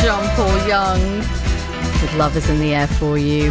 John Paul Young with Love Is in the Air for you.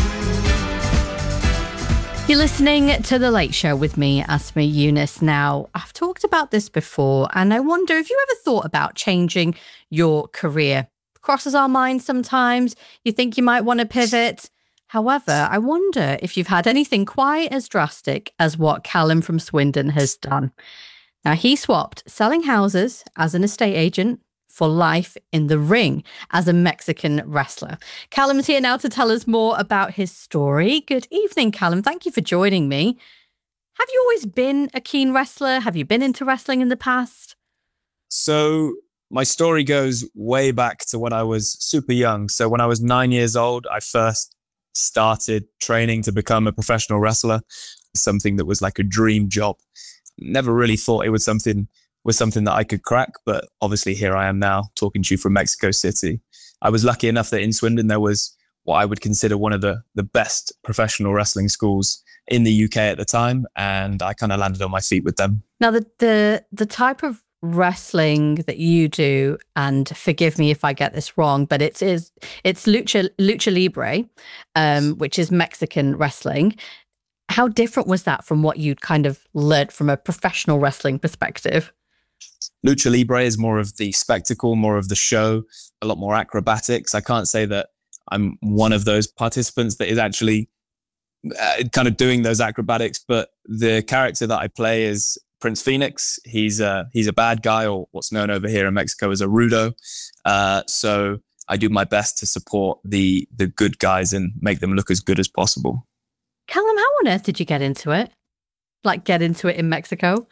You're listening to The Late Show with me, Asma Yunus. Now, I've talked about this before, and I wonder if you ever thought about changing your career. Crosses our minds sometimes. You think you might want to pivot. However, I wonder if you've had anything quite as drastic as what Callum from Swindon has done. Now, he swapped selling houses as an estate agent for life in the ring as a Mexican wrestler. Callum's here now to tell us more about his story. Good evening, Callum. Thank you for joining me. Have you always been a keen wrestler? Have you been into wrestling in the past? So my story goes way back to when I was super young. So when I was 9 years old, I first started training to become a professional wrestler, something that was like a dream job. Never really thought it was something that I could crack, but obviously here I am now talking to you from Mexico City. I was lucky enough that in Swindon there was what I would consider one of the best professional wrestling schools in the UK at the time, and I kind of landed on my feet with them. Now, the type of wrestling that you do, and forgive me if I get this wrong, but it's lucha libre, which is Mexican wrestling. How different was that from what you'd kind of learned from a professional wrestling perspective? Lucha Libre is more of the spectacle, more of the show, a lot more acrobatics. I can't say that I'm one of those participants that is actually kind of doing those acrobatics, but the character that I play is Prince Phoenix. He's a bad guy, or what's known over here in Mexico as a rudo. So I do my best to support the good guys and make them look as good as possible. Callum, how on earth did you get into it? Like, get into it in Mexico?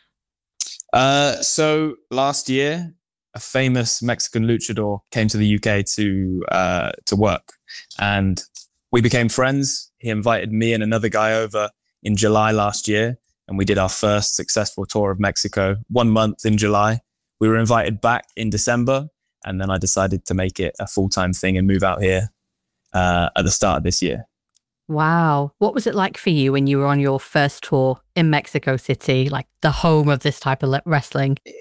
So last year, a famous Mexican luchador came to the UK to work, and we became friends. He invited me and another guy over in July last year, and we did our first successful tour of Mexico 1 month in July. We were invited back in December, and then I decided to make it a full-time thing and move out here at the start of this year. Wow. What was it like for you when you were on your first tour in Mexico City, like the home of this type of wrestling?